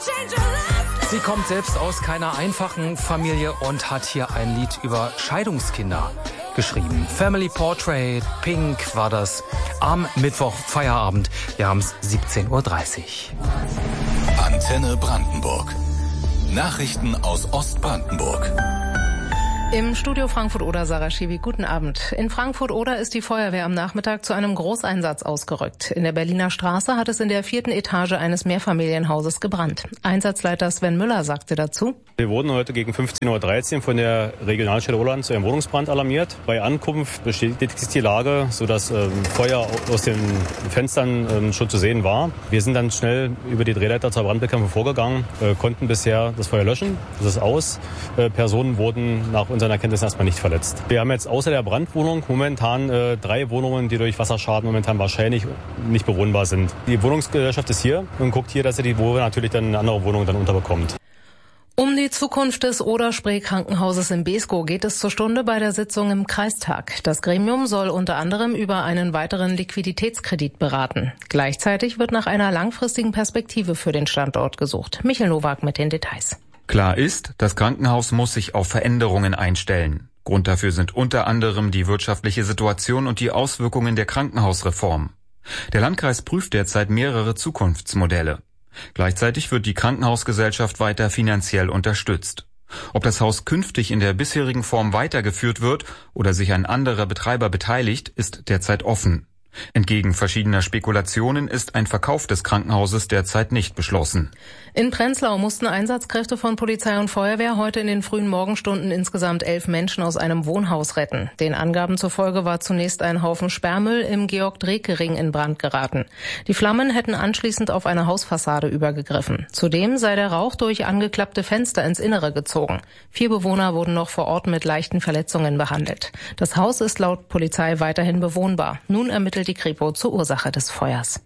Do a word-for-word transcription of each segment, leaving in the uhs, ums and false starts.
Sie kommt selbst aus keiner einfachen Familie und hat hier ein Lied über Scheidungskinder geschrieben. Family Portrait, Pink war das am Mittwoch Feierabend. Wir haben es siebzehn Uhr dreißig. Antenne Brandenburg. Nachrichten aus Ostbrandenburg. Im Studio Frankfurt-Oder, Sarah Schiwi, guten Abend. In Frankfurt-Oder ist die Feuerwehr am Nachmittag zu einem Großeinsatz ausgerückt. In der Berliner Straße hat es in der vierten Etage eines Mehrfamilienhauses gebrannt. Einsatzleiter Sven Müller sagte dazu: Wir wurden heute gegen fünfzehn Uhr dreizehn von der Regionalstelle Oberland zu einem Wohnungsbrand alarmiert. Bei Ankunft bestätigt sich die Lage, sodass ähm, Feuer aus den Fenstern ähm, schon zu sehen war. Wir sind dann schnell über die Drehleiter zur Brandbekämpfung vorgegangen, äh, konnten bisher das Feuer löschen. Das ist aus. Äh, Personen wurden nach unseren Erkenntnissen erstmal nicht verletzt. Wir haben jetzt außer der Brandwohnung momentan äh, drei Wohnungen, die durch Wasserschaden momentan wahrscheinlich nicht bewohnbar sind. Die Wohnungsgesellschaft ist hier und guckt hier, dass sie die Bewohner natürlich dann eine andere Wohnung dann unterbekommt. Um die Zukunft des Oder-Spree-Krankenhauses in Beeskow geht es zur Stunde bei der Sitzung im Kreistag. Das Gremium soll unter anderem über einen weiteren Liquiditätskredit beraten. Gleichzeitig wird nach einer langfristigen Perspektive für den Standort gesucht. Michael Nowak mit den Details. Klar ist, das Krankenhaus muss sich auf Veränderungen einstellen. Grund dafür sind unter anderem die wirtschaftliche Situation und die Auswirkungen der Krankenhausreform. Der Landkreis prüft derzeit mehrere Zukunftsmodelle. Gleichzeitig wird die Krankenhausgesellschaft weiter finanziell unterstützt. Ob das Haus künftig in der bisherigen Form weitergeführt wird oder sich ein anderer Betreiber beteiligt, ist derzeit offen. Entgegen verschiedener Spekulationen ist ein Verkauf des Krankenhauses derzeit nicht beschlossen. In Prenzlau mussten Einsatzkräfte von Polizei und Feuerwehr heute in den frühen Morgenstunden insgesamt elf Menschen aus einem Wohnhaus retten. Den Angaben zufolge war zunächst ein Haufen Sperrmüll im Georg-Dreke-Ring in Brand geraten. Die Flammen hätten anschließend auf eine Hausfassade übergegriffen. Zudem sei der Rauch durch angeklappte Fenster ins Innere gezogen. Vier Bewohner wurden noch vor Ort mit leichten Verletzungen behandelt. Das Haus ist laut Polizei weiterhin bewohnbar. Nun ermittelt die Kripo zur Ursache des Feuers.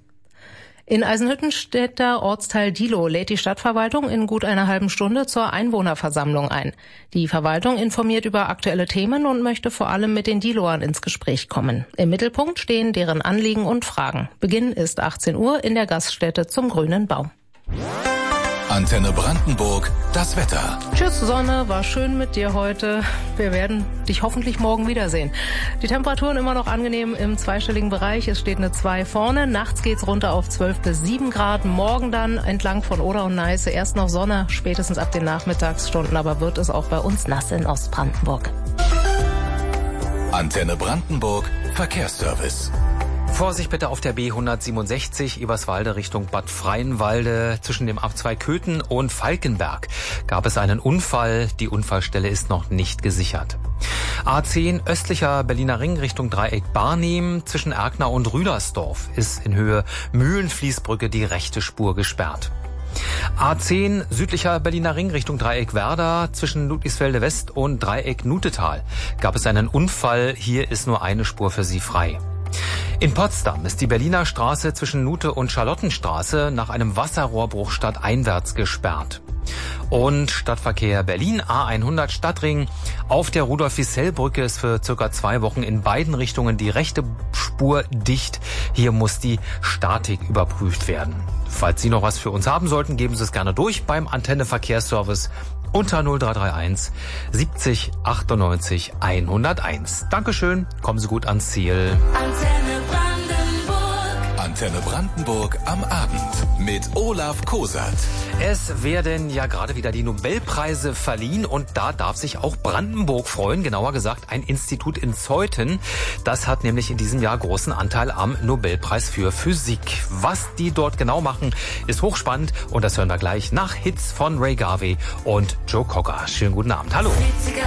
In Eisenhüttenstädter Ortsteil Diehlo lädt die Stadtverwaltung in gut einer halben Stunde zur Einwohnerversammlung ein. Die Verwaltung informiert über aktuelle Themen und möchte vor allem mit den Diehloern ins Gespräch kommen. Im Mittelpunkt stehen deren Anliegen und Fragen. Beginn ist achtzehn Uhr in der Gaststätte zum Grünen Baum. Antenne Brandenburg, das Wetter. Tschüss Sonne, war schön mit dir heute. Wir werden dich hoffentlich morgen wiedersehen. Die Temperaturen immer noch angenehm im zweistelligen Bereich. Es steht eine zwei vorne. Nachts geht's runter auf zwölf bis sieben Grad. Morgen dann entlang von Oder und Neiße erst noch Sonne, spätestens ab den Nachmittagsstunden. Aber wird es auch bei uns nass in Ostbrandenburg. Antenne Brandenburg, Verkehrsservice. Vorsicht bitte auf der B hundertsiebenundsechzig Eberswalde Richtung Bad Freienwalde. Zwischen dem Abzweig Köthen und Falkenberg gab es einen Unfall. Die Unfallstelle ist noch nicht gesichert. A zehn östlicher Berliner Ring Richtung Dreieck Barnim. Zwischen Erkner und Rüdersdorf ist in Höhe Mühlenfließbrücke die rechte Spur gesperrt. A zehn südlicher Berliner Ring Richtung Dreieck Werder. Zwischen Ludwigsfelde West und Dreieck Nutetal gab es einen Unfall. Hier ist nur eine Spur für Sie frei. In Potsdam ist die Berliner Straße zwischen Nute und Charlottenstraße nach einem Wasserrohrbruch stadteinwärts gesperrt. Und Stadtverkehr Berlin A hundert Stadtring. Auf der Rudolf-Wissell-Brücke ist für circa zwei Wochen in beiden Richtungen die rechte Spur dicht. Hier muss die Statik überprüft werden. Falls Sie noch was für uns haben sollten, geben Sie es gerne durch beim Antenne Verkehrsservice unter null drei drei eins siebzig achtundneunzig hunderteins. Dankeschön, kommen Sie gut ans Ziel. Antenne Brandenburg. Antenne Brandenburg am Abend mit Olaf Kosat. Es werden ja gerade wieder die Nobelpreise verliehen und da darf sich auch Brandenburg freuen, genauer gesagt ein Institut in Zeuthen. Das hat nämlich in diesem Jahr großen Anteil am Nobelpreis für Physik. Was die dort genau machen, ist hochspannend und das hören wir gleich nach Hits von Ray Garvey und Joe Cocker. Schönen guten Abend, hallo.